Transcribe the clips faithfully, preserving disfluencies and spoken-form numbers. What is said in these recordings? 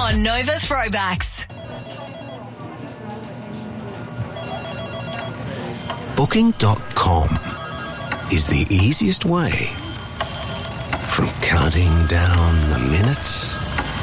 on Nova Throwbacks. Booking dot com is the easiest way from counting down the minutes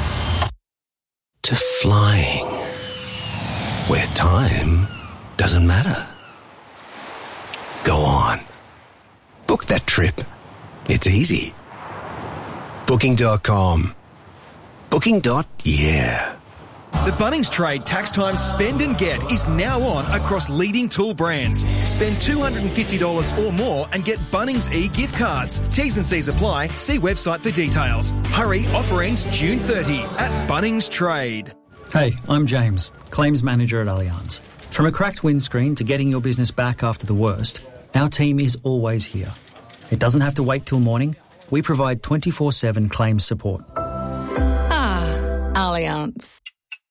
to flying where time doesn't matter. Go on. Book that trip. It's easy. Booking dot com. Booking. Yeah. The Bunnings Trade Tax Time Spend and Get is now on across leading tool brands. Spend two hundred fifty dollars or more and get Bunnings e-gift cards. T's and C's apply. See website for details. Hurry, offer ends June thirtieth at Bunnings Trade. Hey, I'm James, Claims Manager at Allianz. From a cracked windscreen to getting your business back after the worst, our team is always here. It doesn't have to wait till morning. We provide twenty-four seven claims support. Ah, Allianz.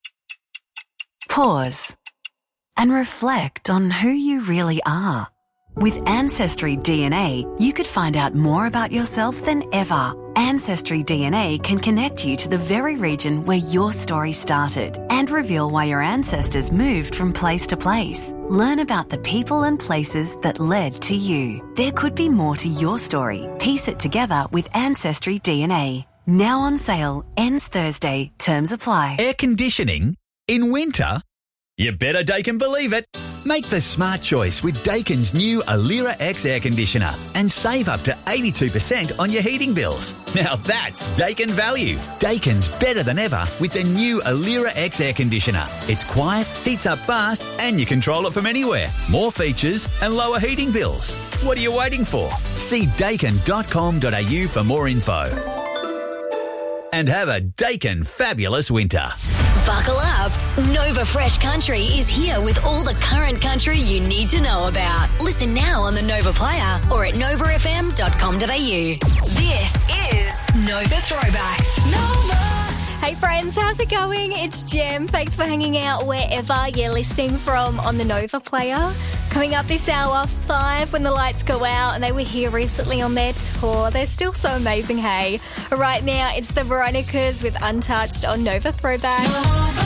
Pause and reflect on who you really are. With Ancestry D N A, you could find out more about yourself than ever. Ancestry D N A can connect you to the very region where your story started and reveal why your ancestors moved from place to place. Learn about the people and places that led to you. There could be more to your story. Piece it together with Ancestry D N A. Now on sale, ends Thursday. Terms apply. Air conditioning in winter? You better Daikin believe it. Make the smart choice with Daikin's new Alira X air conditioner and save up to eighty-two percent on your heating bills. Now that's Daikin value. Daikin's better than ever with the new Alira X air conditioner. It's quiet, heats up fast, and you control it from anywhere. More features and lower heating bills. What are you waiting for? See daikin dot com dot a u for more info. And have a Daikin fabulous winter. Buckle up. Nova Fresh Country is here with all the current country you need to know about. Listen now on the Nova Player or at nova f m dot com dot a u. This is Nova Throwbacks. Nova. Hey friends, how's it going? It's Jem. Thanks for hanging out wherever you're listening from on the Nova Player. Coming up this hour, Five When the Lights Go Out, and they were here recently on their tour. They're still so amazing, hey? Right now, it's the Veronicas with Untouched on Nova Throwback. Nova.